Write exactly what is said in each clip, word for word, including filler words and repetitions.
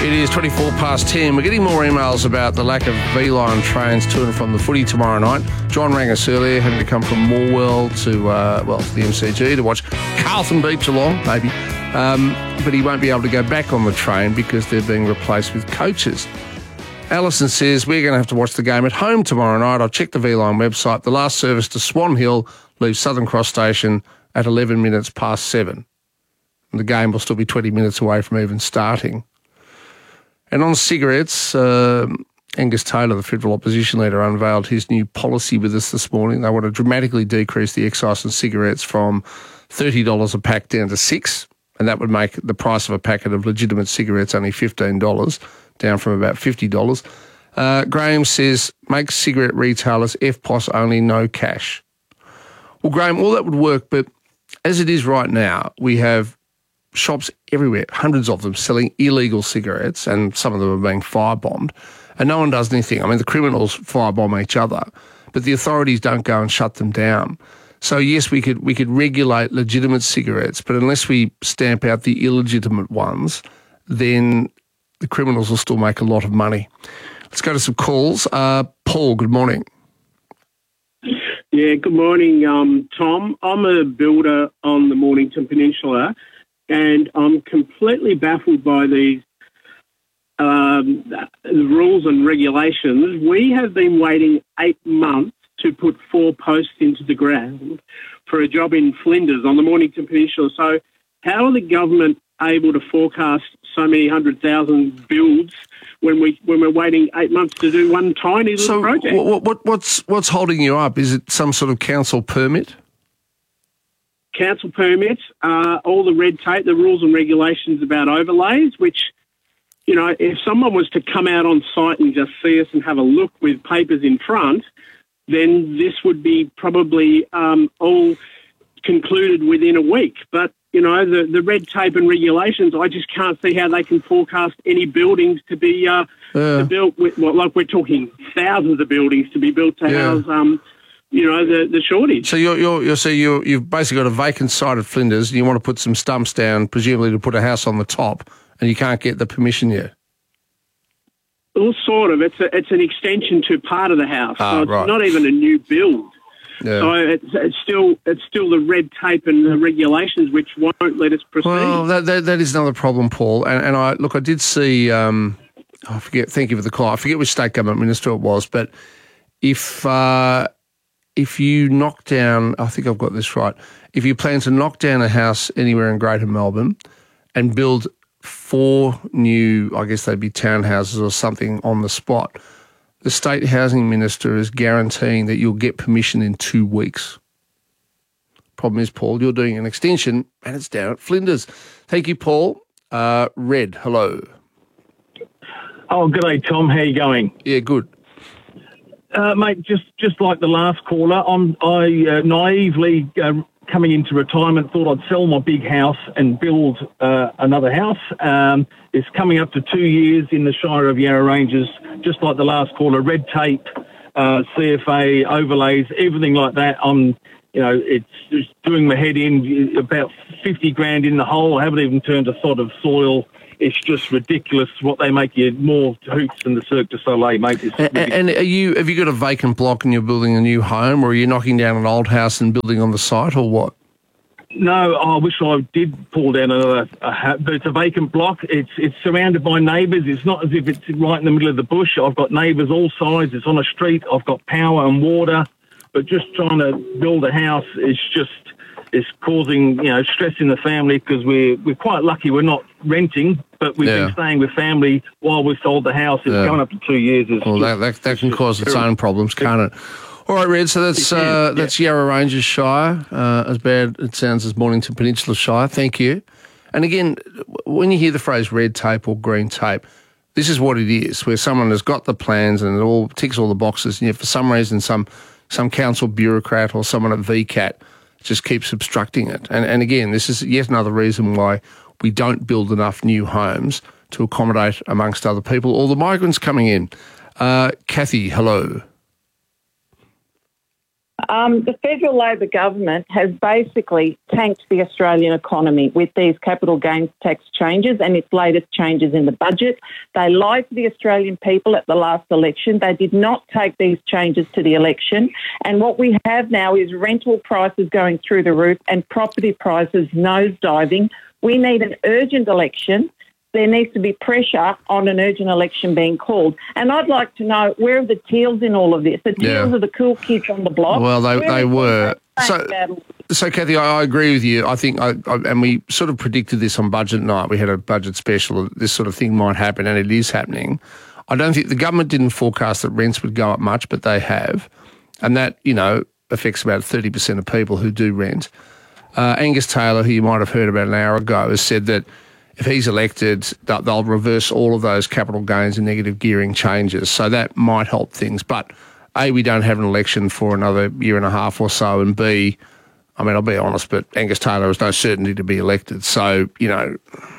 It is twenty-four past ten. We're getting more emails about the lack of V-Line trains to and from the footy tomorrow night. John rang us earlier, having to come from Morwell to, uh, well, to the M C G to watch Carlton beat Geelong, maybe. Um, but he won't be able to go back on the train because they're being replaced with coaches. Alison says, we're going to have to watch the game at home tomorrow night. I've checked the V-Line website. The last service to Swan Hill leaves Southern Cross Station at eleven minutes past seven. And the game will still be twenty minutes away from even starting. And on cigarettes, uh, Angus Taylor, the federal opposition leader, unveiled his new policy with us this morning. They want to dramatically decrease the excise on cigarettes from thirty dollars a pack down to six, and that would make the price of a packet of legitimate cigarettes only fifteen dollars, down from about fifty dollars. Uh, Graham says, make cigarette retailers F P O S only, no cash. Well, Graham, all that would work, but as it is right now, we have shops everywhere, hundreds of them, selling illegal cigarettes, and some of them are being firebombed, and no one does anything. I mean, the criminals firebomb each other, but the authorities don't go and shut them down. So, yes, we could we could regulate legitimate cigarettes, but unless we stamp out the illegitimate ones, then the criminals will still make a lot of money. Let's go to some calls. Uh, Paul, good morning. Yeah, good morning, um, Tom. I'm a builder on the Mornington Peninsula, and I'm completely baffled by these um, the rules and regulations. We have been waiting eight months to put four posts into the ground for a job in Flinders on the Mornington Peninsula. So how are the government able to forecast so many hundred thousand builds when we when we're waiting eight months to do one tiny little so project? So what, what, what's what's holding you up? Is it some sort of council permit? Council permits, uh, all the red tape, the rules and regulations about overlays, which, you know, if someone was to come out on site and just see us and have a look with papers in front, then this would be probably um, all concluded within a week. But, you know, the, the red tape and regulations, I just can't see how they can forecast any buildings to be uh, yeah. to built with, well, like we're talking thousands of buildings to be built to yeah. house, um, you know, the, the shortage. So you're, you're, you're so you you've basically got a vacant site at Flinders, and you want to put some stumps down, presumably to put a house on the top, and you can't get the permission yet. Well, sort of. It's a, it's an extension to part of the house. Ah, so it's right. not even a new build. Yeah. So it's, it's still it's still the red tape and the regulations which won't let us proceed. Well, that that, that is another problem, Paul. And, and I look, I did see. Um, I forget. Thank you for the call. I forget which state government minister it was, but if uh, if you knock down, I think I've got this right. If you plan to knock down a house anywhere in Greater Melbourne and build four new, I guess they'd be townhouses or something on the spot, the state housing minister is guaranteeing that you'll get permission in two weeks. Problem is, Paul, you're doing an extension and it's down at Flinders. Thank you, Paul. Uh, Red, hello. Oh, good day, Tom. How you going? Yeah, good. Uh, mate, just, just like the last caller, I'm, I uh, naively, uh, coming into retirement, thought I'd sell my big house and build uh, another house. Um, it's coming up to two years in the Shire of Yarra Ranges, just like the last caller, red tape, uh, C F A, overlays, everything like that. I'm, you know, it's just doing my head in, about fifty grand in the hole. I haven't even turned a sod of soil. It's just ridiculous what they make you more hoops than the Cirque du Soleil, mate. It's and, and are you, have you got a vacant block and you're building a new home, or are you knocking down an old house and building on the site, or what? No, I wish I did pull down another, uh, but it's a vacant block. It's it's surrounded by neighbours. It's not as if it's right in the middle of the bush. I've got neighbours all sides. It's on a street. I've got power and water, but just trying to build a house is just is causing, you know, stress in the family because we're we're quite lucky. We're not renting, but we've Yeah. been staying with family while we sold the house. It's Yeah. going up to two years. It's Well, just- that, that, that it's can just cause its terrible. own problems, can't it? All right, Red, so that's It can, uh, yeah. that's Yarra Ranges Shire, uh, as bad it sounds as Mornington Peninsula Shire. Thank you. And again, when you hear the phrase red tape or green tape, this is what it is, where someone has got the plans and it all ticks all the boxes, and yet for some reason some some council bureaucrat or someone at V CAT just keeps obstructing it. And, and again, this is yet another reason why we don't build enough new homes to accommodate, amongst other people, all the migrants coming in. Uh, Kathy, hello. Um, the federal Labor government has basically tanked the Australian economy with these capital gains tax changes and its latest changes in the budget. They lied to the Australian people at the last election. They did not take these changes to the election. And what we have now is rental prices going through the roof and property prices nosediving. We need an urgent election. There needs to be pressure on an urgent election being called. And I'd like to know, where are the Teals in all of this? The Teals Yeah. are the cool kids on the block. Well, they, Where they is were. the So, battle? so Kathy, I, I agree with you. I think, I, I, and we sort of predicted this on budget night. We had a budget special. This sort of thing might happen, and it is happening. I don't think the government didn't forecast that rents would go up much, but they have. And that, you know, affects about thirty percent of people who do rent. Uh, Angus Taylor, who you might have heard about an hour ago, has said that if he's elected, that they'll reverse all of those capital gains and negative gearing changes. So that might help things. But A, we don't have an election for another year and a half or so, and B, I mean, I'll be honest, but Angus Taylor has no certainty to be elected. So, you know,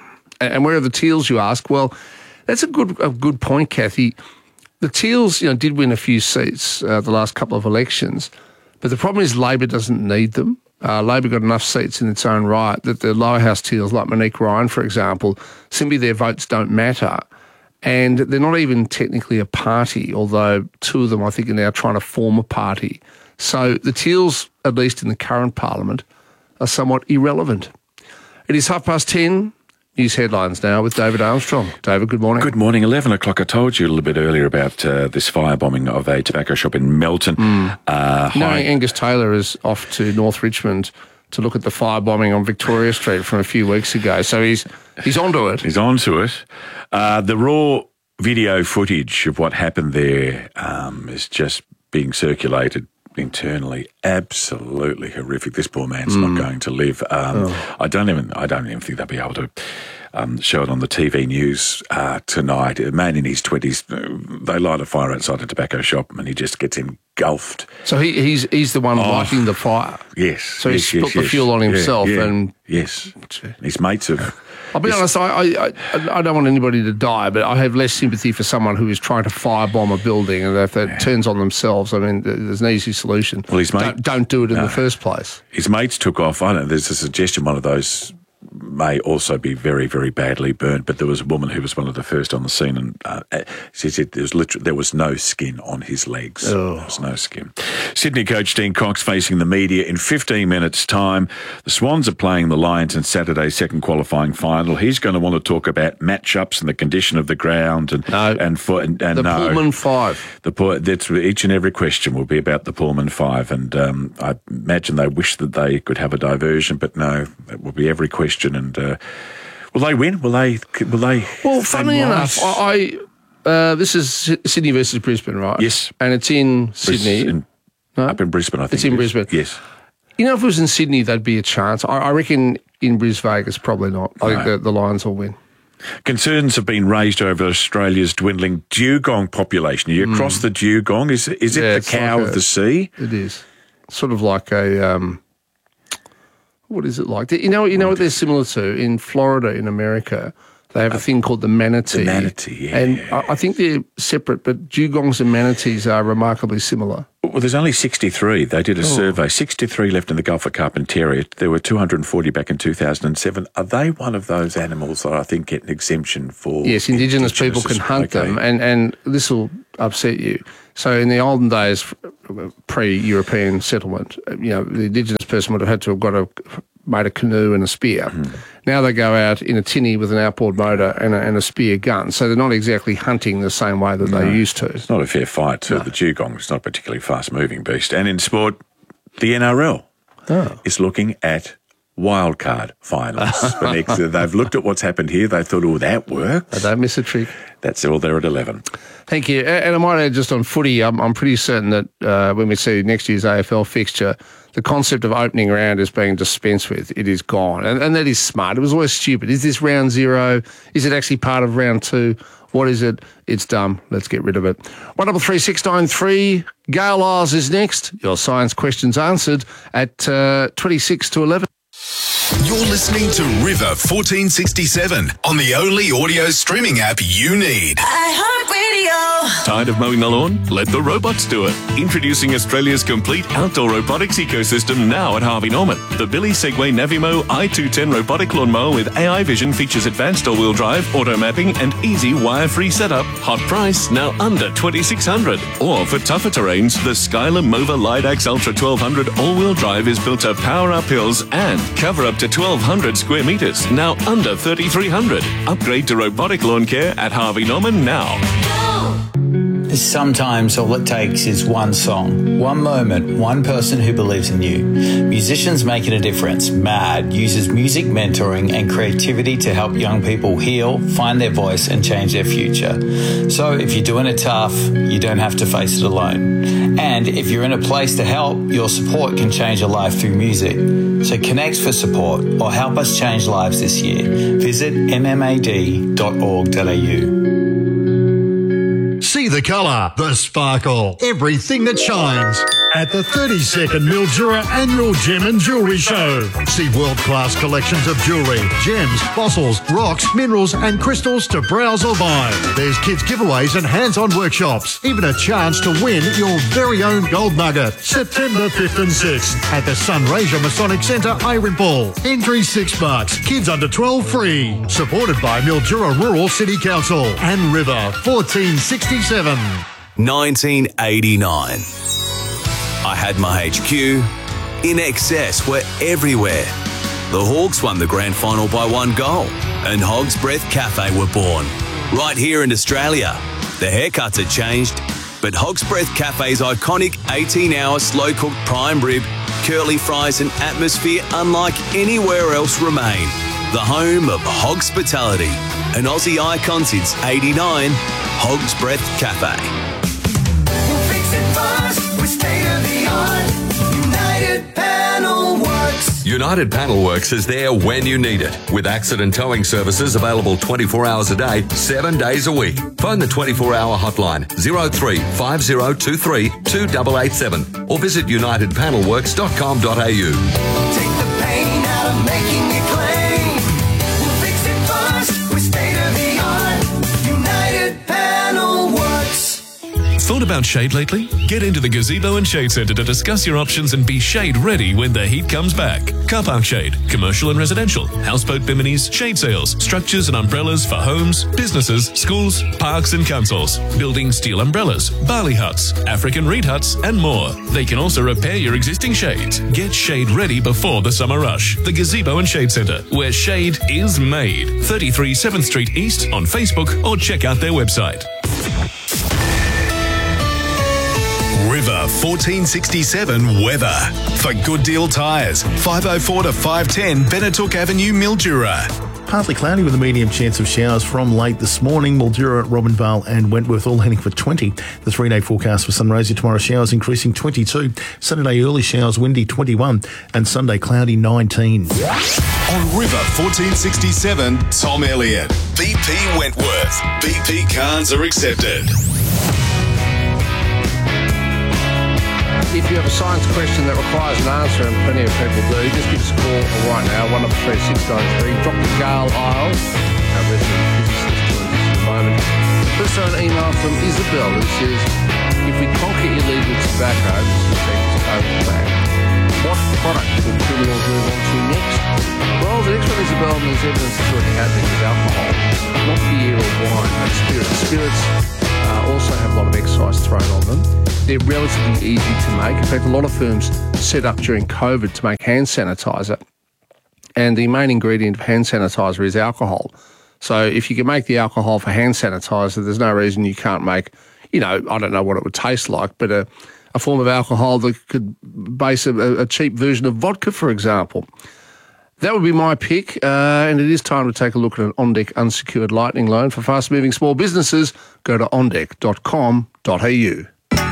and where are the Teals, you ask? Well, that's a good a good point, Kathy. The Teals, you know, did win a few seats uh, the last couple of elections, but the problem is Labor doesn't need them. Uh, Labor got enough seats in its own right that the lower house Teals, like Monique Ryan, for example, simply their votes don't matter. And they're not even technically a party, although two of them, I think, are now trying to form a party. So the Teals, at least in the current parliament, are somewhat irrelevant. It is half past ten. News headlines now with David Armstrong. David, good morning. Good morning. eleven o'clock. I told you a little bit earlier about uh, this firebombing of a tobacco shop in Melton. Mm. Uh, you know, high- Angus Taylor is off to North Richmond to look at the firebombing on Victoria Street from a few weeks ago. So he's he's onto it. He's onto it. Uh, the raw video footage of what happened there um, is just being circulated internally. Absolutely horrific. This poor man's mm. not going to live. Um, oh. I don't even. I don't even think they'll be able to um, show it on the T V news uh, tonight. A man in his twenties. They light a fire outside a tobacco shop, and he just gets engulfed. So he, he's he's the one oh. lighting the fire. Yes. So yes, he's yes, put yes. the fuel on himself, yeah, yeah. and yes, his mates have. I'll be honest, I, I I don't want anybody to die, but I have less sympathy for someone who is trying to firebomb a building, and if that yeah. turns on themselves, I mean, there's an easy solution. Well, his mate, don't, don't do it in no. the first place. His mates took off. I don't know, there's a suggestion one of those may also be very, very badly burnt, but there was a woman who was one of the first on the scene, and uh, she said there was literally, there was no skin on his legs. Oh. There was no skin. Sydney coach Dean Cox facing the media in fifteen minutes' time. The Swans are playing the Lions in Saturday's second qualifying final. He's going to want to talk about matchups and the condition of the ground and no. and for and, and the no. Pullman Five. The that's each and every question will be about the Pullman Five, and um, I imagine they wish that they could have a diversion, but no, that will be every question. And uh, will they win? Will they? Will they? Well, funnily enough, I, I uh, this is Sydney versus Brisbane, right? Yes, and it's in Sydney. In, no? Up in Brisbane, I think it's in yes. Brisbane. Yes. You know, if it was in Sydney, that'd be a chance. I, I reckon in Brisbane, Vegas, probably not. I no. think the, the Lions will win. Concerns have been raised over Australia's dwindling dugong population. Are you mm. across the dugong? Is is it yeah, the cow like of a, the sea? It is. Sort of like a. Um, What is it like? You know, you know what they're similar to in Florida, in America. They have a thing called the manatee. The manatee, yeah. And I think they're separate, but dugongs and manatees are remarkably similar. Well, there's only sixty-three. They did a oh. survey. sixty-three left in the Gulf of Carpentaria. There were two hundred forty back in two thousand seven. Are they one of those animals that I think get an exemption for? Yes, Indigenous, Indigenous people can hunt okay. them, and, and this will upset you. So in the olden days, pre-European settlement, you know, the Indigenous person would have had to have got a made a canoe and a spear. Mm. Now they go out in a tinny with an outboard motor and a, and a spear gun. So they're not exactly hunting the same way that no, they used to. It's not a fair fight to no. the dugong. It's not a particularly fast-moving beast. And in sport, the N R L oh. is looking at wildcard finals. They've looked at what's happened here. They thought, oh, that worked. I don't miss a trick. That's all there at eleven. Thank you. And I might add just on footy, I'm, I'm pretty certain that uh, when we see next year's A F L fixture, the concept of opening round is being dispensed with. It is gone. And, and that is smart. It was always stupid. Is this round zero? Is it actually part of round two? What is it? It's dumb. Let's get rid of it. one double three six nine three. Gail Isles is next. Your science questions answered at uh, twenty-six to eleven. You're listening to River fourteen sixty-seven on the only audio streaming app you need. iHeartRadio. Tired of mowing the lawn? Let the robots do it. Introducing Australia's complete outdoor robotics ecosystem now at Harvey Norman. The Billy Segway Navimo i two ten robotic lawnmower with A I vision features advanced all-wheel drive, auto mapping and easy wire-free setup. Hot price, now under twenty-six hundred dollars. Or for tougher terrains, the Skyler Mova Lidax Ultra twelve hundred all-wheel drive is built to power up hills and cover up to twelve hundred square metres, now under thirty-three hundred dollars. Upgrade to robotic lawn care at Harvey Norman now. Sometimes all it takes is one song, one moment, one person who believes in you. Musicians Making a Difference, MAD, uses music mentoring and creativity to help young people heal, find their voice and change their future. So if you're doing it tough, you don't have to face it alone. And if you're in a place to help, your support can change a life through music. So connect for support or help us change lives this year. Visit m m a d dot org dot a u. See the colour, the sparkle, everything that shines at the thirty-second Mildura Annual Gem and Jewellery Show. See world-class collections of jewellery, gems, fossils, rocks, minerals and crystals to browse or buy. There's kids giveaways and hands-on workshops. Even a chance to win your very own gold nugget. September fifth and sixth at the Sunraysia Masonic Centre, Irene. Entry six bucks. Kids under twelve free. Supported by Mildura Rural City Council and River fourteen sixty-seven. nineteen eighty-nine. I had my H Q. In Excess were everywhere. The Hawks won the grand final by one goal, and Hog's Breath Cafe were born. Right here in Australia. The haircuts had changed, but Hog's Breath Cafe's iconic eighteen-hour slow-cooked prime rib, curly fries and atmosphere unlike anywhere else remain. The home of Hogspitality, an Aussie icon since eighty-nine, Hog's Breath Cafe. We'll fix it fast with state-of-the-art United Panel Works. United Panel Works is there when you need it, with accident towing services available twenty-four hours a day, seven days a week. Phone the twenty-four hour hotline zero three five zero two three two eight eight seven or visit united panel works dot com dot a u. Take the pain out of making it clean. We'll fix it fast with state-of-the-art United Panel Works. Thought about shade lately? Get into the Gazebo and Shade Centre to discuss your options and be shade ready when the heat comes back. Car park shade, commercial and residential, houseboat biminis, shade sails, structures and umbrellas for homes, businesses, schools, parks and councils, building steel umbrellas, barley huts, African reed huts and more. They can also repair your existing shades. Get shade ready before the summer rush. The Gazebo and Shade Centre, where shade is made. thirty-three seventh Street East on Facebook or check out their website. River fourteen sixty-seven weather. For Good Deal Tyres, five oh four to five ten Benetook Avenue, Mildura. Partly cloudy with a medium chance of showers from late this morning. Mildura, Robinvale and Wentworth all heading for twenty. The three-day forecast for Sunraysia tomorrow, showers increasing twenty-two. Saturday early showers, windy twenty-one. And Sunday cloudy nineteen. On River fourteen sixty-seven, Tom Elliott. B P Wentworth. B P cards are accepted. If you have a science question that requires an answer, and plenty of people do, just give us a call right now, one double three six nine three. Doctor Gail Isles, our resident physicist, joins us at the moment. Also an email from Isabel who says, if we conquer illegal tobacco, this is over back, what product will criminals move on to next? Well, the next one, Isabel, there's evidence it's already happening with alcohol. Not beer or wine, but spirits. Spirits uh, also have a lot of excise thrown on them. They're relatively easy to make. In fact, a lot of firms set up during COVID to make hand sanitizer. And the main ingredient of hand sanitizer is alcohol. So if you can make the alcohol for hand sanitizer, there's no reason you can't make, you know, I don't know what it would taste like, but a, a form of alcohol that could base a, a cheap version of vodka, for example. That would be my pick, uh, and it is time to take a look at an OnDeck unsecured lightning loan for fast-moving small businesses. Go to on deck dot com dot a u.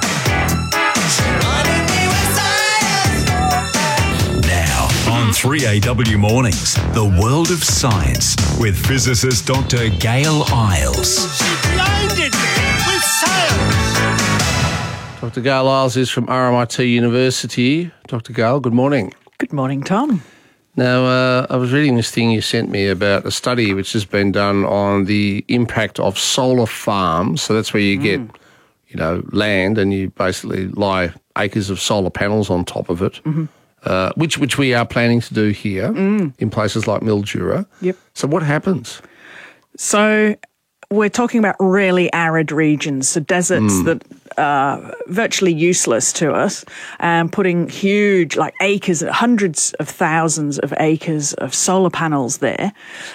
On three A W Mornings, the world of science with physicist Doctor Gail Isles. She blinded me with science. Doctor Gail Isles is from R M I T University. Doctor Gail, good morning. Good morning, Tom. Now, uh, I was reading this thing you sent me about a study which has been done on the impact of solar farms. So that's where you mm. get, you know, land and you basically lie acres of solar panels on top of it, mm-hmm. uh, which which we are planning to do here mm. in places like Mildura. Yep. So what happens? So we're talking about really arid regions, so deserts Mm. that are virtually useless to us, and putting huge, like acres, hundreds of thousands of acres of solar panels there,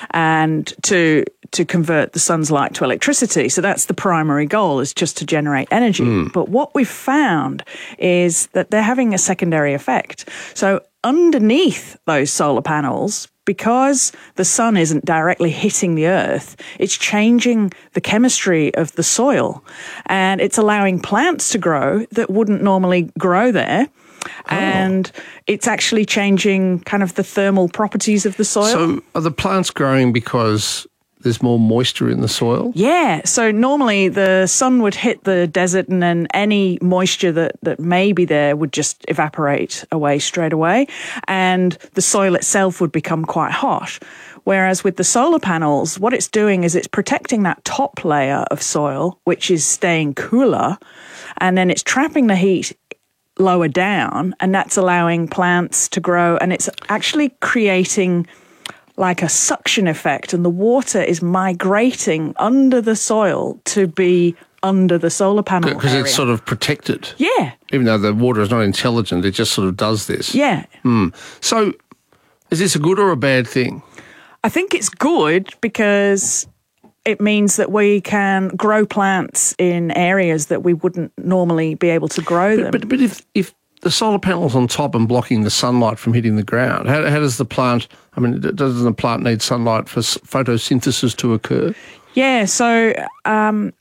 and to to convert the sun's light to electricity. So that's the primary goal, is just to generate energy. Mm. But what we've found is that they're having a secondary effect. So underneath those solar panels, because the sun isn't directly hitting the earth, it's changing the chemistry of the soil, and it's allowing plants to grow that wouldn't normally grow there. Oh. And it's actually changing kind of the thermal properties of the soil. So are the plants growing because there's more moisture in the soil? Yeah. So normally the sun would hit the desert and then any moisture that, that may be there would just evaporate away straight away. And the soil itself would become quite hot. Whereas with the solar panels, what it's doing is it's protecting that top layer of soil, which is staying cooler, and then it's trapping the heat lower down, and that's allowing plants to grow, and it's actually creating like a suction effect, and the water is migrating under the soil to be under the solar panel Because area. it's sort of protected. Yeah. Even though the water is not intelligent, it just sort of does this. Yeah. Mm. So is this a good or a bad thing? I think it's good because it means that we can grow plants in areas that we wouldn't normally be able to grow But, them. but, but if, if the solar panel's on top and blocking the sunlight from hitting the ground, how, how does the plant, I mean, doesn't the plant need sunlight for s- photosynthesis to occur? Yeah, so um,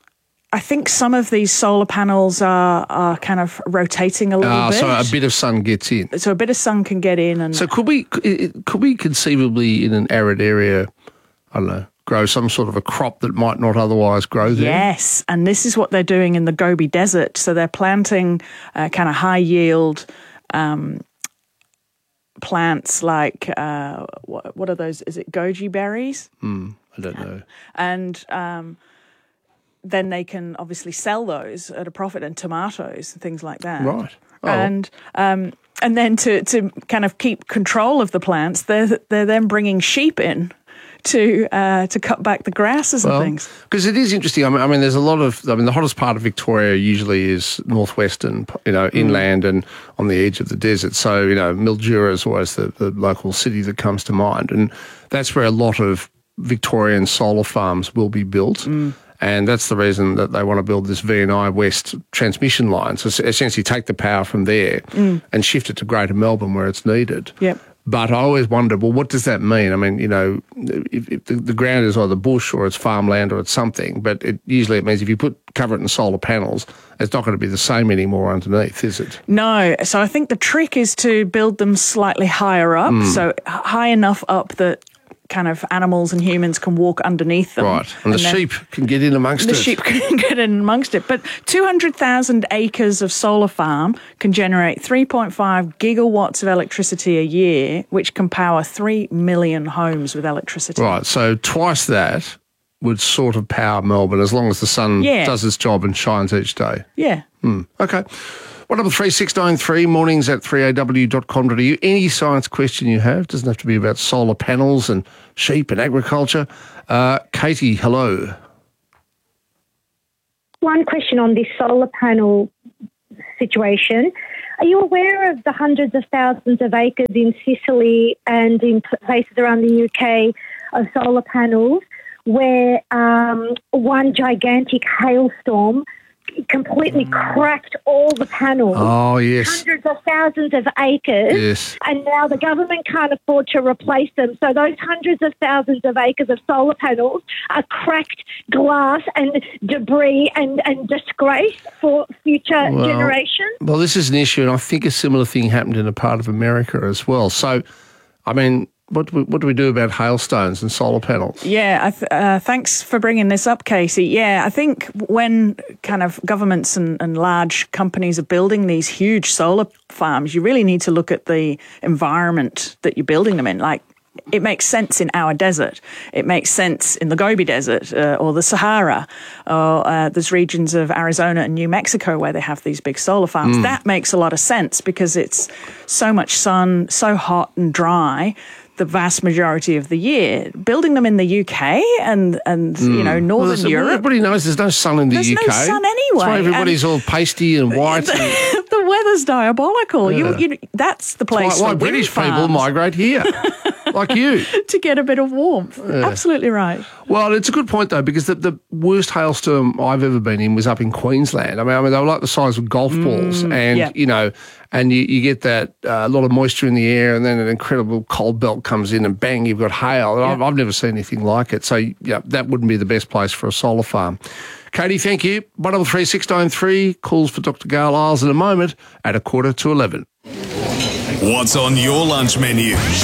I think some of these solar panels are, are kind of rotating a little Ah, bit. so a bit of sun gets in. So a bit of sun can get in. And So could we, could we conceivably in an arid area, I don't know, grow some sort of a crop that might not otherwise grow there? Yes, and this is what they're doing in the Gobi Desert. So they're planting uh, kind of high yield um, plants like, uh, what, what are those? Is it goji berries? Mm, I don't know. And um, then they can obviously sell those at a profit, and tomatoes and things like that. Right. Oh. And um, and then to, to kind of keep control of the plants, they're, they're then bringing sheep in to uh, to cut back the grasses and Well, things. because it is interesting. I mean, I mean, there's a lot of. I mean, the hottest part of Victoria usually is northwestern, you know, inland and on the edge of the desert. So, you know, Mildura is always the, the local city that comes to mind, and that's where a lot of Victorian solar farms will be built. Mm. And that's the reason that they want to build this V and I West transmission line. So essentially take the power from there Mm. and shift it to Greater Melbourne where it's needed. Yep. But I always wondered, well, what does that mean? I mean, you know, if, if the, the ground is either bush or it's farmland or it's something, but it, usually it means if you put cover it in solar panels, it's not going to be the same anymore underneath, is it? No. So I think the trick is to build them slightly higher up, Mm. so h- high enough up that kind of animals and humans can walk underneath them. Right. And, the then sheep can get in amongst the it. sheep can get in amongst it. But two hundred thousand acres of solar farm can generate three point five gigawatts of electricity a year, which can power three million homes with electricity. Right. So twice that would sort of power Melbourne as long as the sun Yeah. does its job and shines each day. Yeah. Hmm. Okay. one double three six nine three, mornings at three a w dot com dot a u. Any science question you have, doesn't have to be about solar panels and sheep and agriculture. Uh, Katie, hello. One question on this solar panel situation. Are you aware of the hundreds of thousands of acres in Sicily and in places around the U K of solar panels where um, one gigantic hailstorm completely cracked all the panels? Oh, yes. Hundreds of thousands of acres. Yes. And now the government can't afford to replace them. So those hundreds of thousands of acres of solar panels are cracked glass and debris and, and disgrace for future Well, generations. Well, this is an issue, and I think a similar thing happened in a part of America as well. So, I mean, what do we, what do we do about hailstones and solar panels? Yeah, I th- uh, thanks for bringing this up, Casey. Yeah, I think when kind of governments and, and large companies are building these huge solar farms, you really need to look at the environment that you're building them in. Like, it makes sense in our desert. It makes sense in the Gobi Desert uh, or the Sahara. Or uh, there's regions of Arizona and New Mexico where they have these big solar farms. Mm. That makes a lot of sense because it's so much sun, so hot and dry the vast majority of the year. Building them in the U K and, and Mm. you know, Northern well, Europe. Everybody knows there's no sun in the there's U K. There's no sun anyway. That's why everybody's and all pasty and white. and, the weather's diabolical. Yeah. You, you, that's the place That's why, why for British wind people farms. migrate here, like you. To get a bit of warmth. Yeah. Absolutely right. Well, it's a good point, though, because the, the worst hailstorm I've ever been in was up in Queensland. I mean, I mean they were like the size of golf balls. Mm, and, yeah. you know, and you, you get that uh, lot of moisture in the air and then an incredible cold belt comes in and bang, you've got hail. And Yeah. I've, I've never seen anything like it. So, yeah, that wouldn't be the best place for a solar farm. Katie, thank you. one double three six nine three calls for Doctor Gail Isles in a moment at a quarter to eleven. What's on your lunch menu?